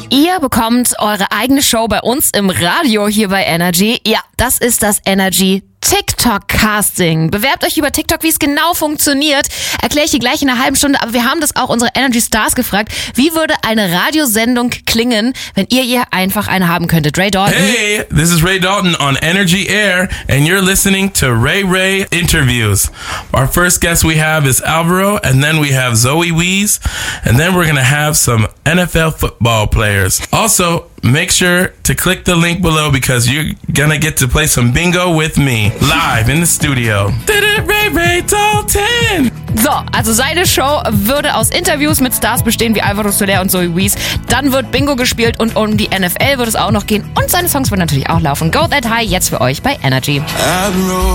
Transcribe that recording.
Ihr bekommt eure eigene Show bei uns im Radio hier bei Energy. Ja, das ist das Energy TikTok-Casting. Bewerbt euch über TikTok, wie es genau funktioniert. Erkläre ich dir gleich in einer halben Stunde, aber wir haben das auch unsere Energy Stars gefragt. Wie würde eine Radiosendung klingen, wenn ihr einfach eine haben könntet? Ray Dalton. Hey, this is Ray Dalton on Energy Air, and you're listening to Ray Interviews. Our first guest we have is Alvaro, and then we have Zoe Wees, and then we're going to have some NFL football players. Also, make sure to click the link below because you're going to get to play some bingo with me live in the studio. Ray Dalton! So, also seine Show würde aus Interviews mit Stars bestehen wie Alvaro Soler und Zoe Wees. Dann wird Bingo gespielt und um die NFL wird es auch noch gehen. Und seine Songs würden natürlich auch laufen. Go That High jetzt für euch bei Energy.